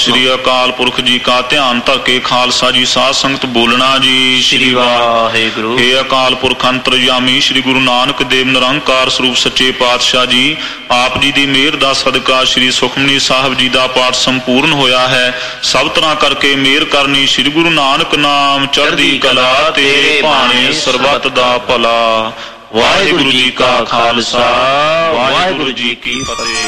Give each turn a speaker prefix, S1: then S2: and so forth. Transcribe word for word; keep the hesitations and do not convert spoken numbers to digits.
S1: ਸ੍ਰੀ ਅਕਾਲ ਪੁਰਖ ਜੀ ਕਾ ਧਿਆਨ ਧਰ ਕੇ ਖਾਲਸਾ ਜੀ ਸਾਧ ਸੰਗਤ ਬੋਲਣਾ ਜੀ।
S2: ਸ੍ਰੀ ਵਾਹਿਗੁਰੂ।
S1: हे ਅਕਾਲ ਪੁਰਖ ਅੰਤਰਜਾਮੀ ਸ੍ਰੀ ਗੁਰੂ ਨਾਨਕ ਦੇਵ ਨਿਰੰਕਾਰ ਸਰੂਪ ਸੱਚੇ ਪਾਤਸ਼ਾਹ ਜੀ, ਆਪ ਜੀ ਦੀ ਮਿਹਰ ਦਾ ਸਦਕਾ ਸ੍ਰੀ ਸੁਖਮਨੀ ਸਾਹਿਬ ਜੀ ਦਾ ਪਾਠ ਸੰਪੂਰਨ ਹੋਇਆ ਹੈ। ਸਭ ਤਰ੍ਹਾਂ ਕਰਕੇ ਮਿਹਰ ਕਰਨੀ ਸ੍ਰੀ ਗੁਰੂ ਨਾਨਕ ਨਾਮ ਚੜ੍ਹਦੀ ਕਲਾ, ਤੇਰੇ ਭਾਣੇ ਸਰਬੱਤ ਦਾ ਭਲਾ। ਵਾਹਿਗੁਰੂ ਜੀ ਕਾ ਖਾਲਸਾ, ਵਾਹਿਗੁਰੂ ਜੀ ਕੀ ਫਤਿਹ।